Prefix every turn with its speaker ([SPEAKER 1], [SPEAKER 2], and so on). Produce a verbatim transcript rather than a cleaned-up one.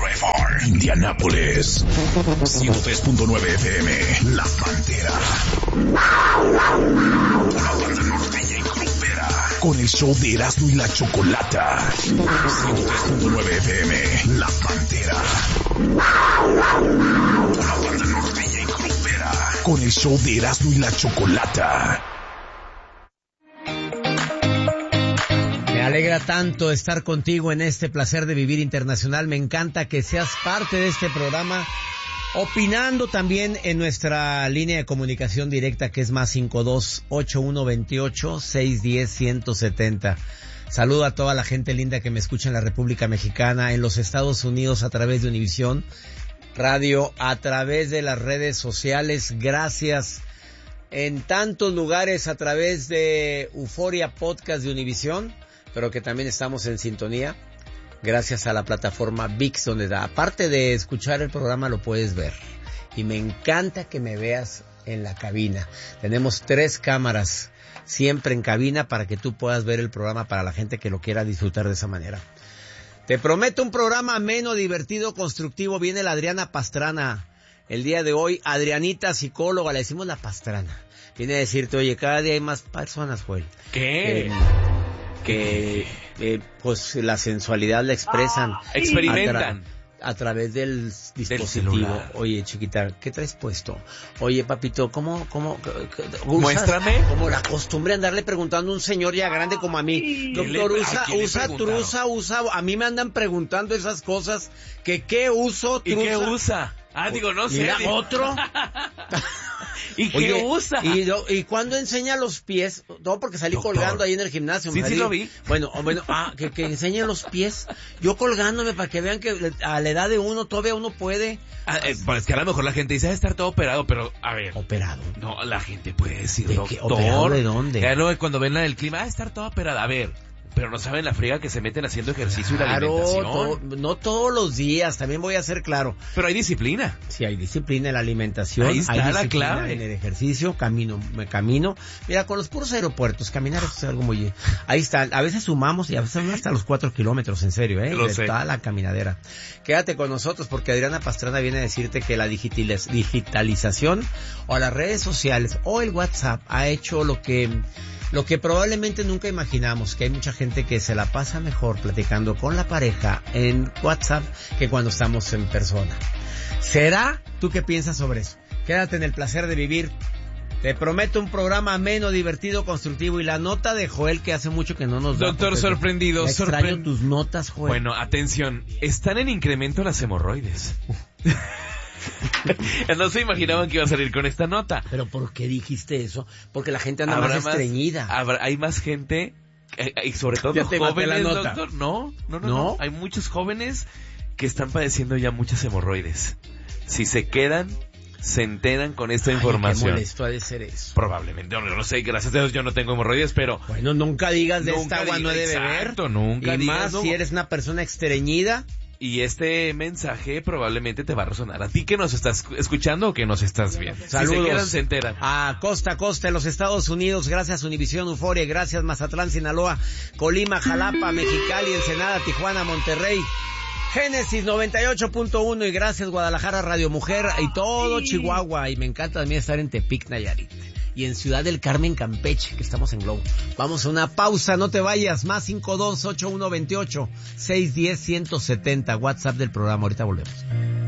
[SPEAKER 1] Trevor, Indianápolis, ciento tres punto nueve F M, La Pantera, una banda norteña y grupera, con el show de Erasmo y la Chocolata, ciento tres punto nueve F M, La Pantera, una banda norteña y grupera, con el show de Erasmo y la Chocolata.
[SPEAKER 2] Me alegra tanto estar contigo en este placer de vivir internacional. Me encanta que seas parte de este programa, opinando también en nuestra línea de comunicación directa, que es más cinco dos ocho uno veintiocho seiscientos diez ciento setenta. Saludo a toda la gente linda que me escucha en la República Mexicana, en los Estados Unidos a través de Univisión Radio, a través de las redes sociales. Gracias. En tantos lugares a través de Euforia Podcast de Univisión, pero que también estamos en sintonía gracias a la plataforma V I X, donde da, aparte de escuchar el programa lo puedes ver. Y me encanta que me veas en la cabina. Tenemos tres cámaras siempre en cabina para que tú puedas ver el programa, para la gente que lo quiera disfrutar de esa manera. Te prometo un programa ameno, divertido, constructivo. Viene la Adriana Pastrana el día de hoy. Adrianita, psicóloga, le decimos la Pastrana. Viene a decirte, oye, cada día hay más personas, Joel.
[SPEAKER 3] ¿Qué?
[SPEAKER 2] Eh, que eh, pues la sensualidad la expresan,
[SPEAKER 3] experimentan
[SPEAKER 2] a, tra- a través del dispositivo.
[SPEAKER 3] Del
[SPEAKER 2] Oye, chiquita, ¿qué traes puesto? Oye, papito, ¿cómo, cómo, usas?
[SPEAKER 3] Muéstrame.
[SPEAKER 2] Como la costumbre andarle preguntando a un señor ya grande como a mí, doctor,
[SPEAKER 3] le,
[SPEAKER 2] usa, usa trusa, usa, a mí me andan preguntando esas cosas, que qué uso, trusa.
[SPEAKER 3] ¿Y qué usa? Ah, digo, no sé.
[SPEAKER 2] Mira, otro.
[SPEAKER 3] ¿Y qué
[SPEAKER 2] Oye,
[SPEAKER 3] usa?
[SPEAKER 2] ¿Y, y cuando enseña los pies? No, porque salí
[SPEAKER 3] Doctor.
[SPEAKER 2] colgando ahí en el gimnasio.
[SPEAKER 3] Sí,
[SPEAKER 2] salí.
[SPEAKER 3] sí lo vi.
[SPEAKER 2] Bueno, bueno, ah, que, que enseñe los pies. Yo colgándome para que vean que a la edad de uno todavía uno puede.
[SPEAKER 3] Ah, eh, pues que a lo mejor la gente dice, debe estar todo operado, pero, a ver.
[SPEAKER 2] Operado.
[SPEAKER 3] No, la gente puede decir,
[SPEAKER 2] ¿De
[SPEAKER 3] doctor.
[SPEAKER 2] qué? ¿Operado de dónde?
[SPEAKER 3] Claro, cuando ven la del clima, debe estar todo operado. A ver, pero no saben la friega que se meten haciendo ejercicio
[SPEAKER 2] Claro,
[SPEAKER 3] y la alimentación.
[SPEAKER 2] to- no todos los días, también voy a ser claro.
[SPEAKER 3] Pero hay disciplina.
[SPEAKER 2] Sí, hay disciplina en la alimentación.
[SPEAKER 3] Ahí está
[SPEAKER 2] hay
[SPEAKER 3] la
[SPEAKER 2] disciplina
[SPEAKER 3] clave.
[SPEAKER 2] en el ejercicio, camino, me camino. Mira, con los puros aeropuertos, caminar es algo muy... Ahí está, a veces sumamos y a veces hasta los cuatro kilómetros, en serio, ¿eh?
[SPEAKER 3] Lo sé.
[SPEAKER 2] Está la caminadera. Quédate con nosotros porque Adriana Pastrana viene a decirte que la digitaliz- digitalización o las redes sociales o el WhatsApp ha hecho lo que... Lo que probablemente nunca imaginamos, que hay mucha gente que se la pasa mejor platicando con la pareja en WhatsApp que cuando estamos en persona. ¿Será? ¿Tú qué piensas sobre eso? Quédate en el placer de vivir. Te prometo un programa ameno, divertido, constructivo. Y la nota de Joel, que hace mucho que no nos da.
[SPEAKER 3] Doctor, sorprendido.
[SPEAKER 2] Me extraño
[SPEAKER 3] sorpre-
[SPEAKER 2] tus notas, Joel.
[SPEAKER 3] Bueno, atención. Están en incremento las hemorroides. No se imaginaban que iba a salir con esta nota.
[SPEAKER 2] ¿Pero por qué dijiste eso? Porque la gente anda
[SPEAKER 3] Habrá
[SPEAKER 2] más estreñida.
[SPEAKER 3] habrá- hay más gente, eh, y sobre todo
[SPEAKER 2] Ya te maté la
[SPEAKER 3] jóvenes,
[SPEAKER 2] nota.
[SPEAKER 3] doctor. No, no, no,
[SPEAKER 2] ¿No?
[SPEAKER 3] no. Hay muchos jóvenes que están padeciendo ya muchas hemorroides. Si se quedan, se enteran con esta
[SPEAKER 2] Ay,
[SPEAKER 3] información.
[SPEAKER 2] qué molesto ha de ser eso.
[SPEAKER 3] Probablemente, no, no sé, gracias a Dios yo no tengo hemorroides, pero...
[SPEAKER 2] Bueno, nunca digas de
[SPEAKER 3] Nunca
[SPEAKER 2] esta agua
[SPEAKER 3] diga-
[SPEAKER 2] no he de beber.
[SPEAKER 3] exacto, nunca
[SPEAKER 2] Y
[SPEAKER 3] digas,
[SPEAKER 2] más
[SPEAKER 3] no.
[SPEAKER 2] si eres una persona estreñida.
[SPEAKER 3] Y este mensaje probablemente te va a resonar a ti que nos estás escuchando o que nos estás viendo.
[SPEAKER 2] Saludos.
[SPEAKER 3] Si se quedan, se enteran.
[SPEAKER 2] A costa a costa en los Estados Unidos, gracias Univisión, Euforia, gracias Mazatlán, Sinaloa, Colima, Jalapa, Mexicali, Ensenada, Tijuana, Monterrey, Génesis noventa y ocho punto uno y gracias Guadalajara, Radio Mujer y todo Chihuahua. Y me encanta también estar en Tepic, Nayarit. Y en Ciudad del Carmen, Campeche, que estamos en Globo. Vamos a una pausa, no te vayas. Más cinco dos ocho uno veintiocho seiscientos diez ciento setenta, WhatsApp del programa. Ahorita volvemos.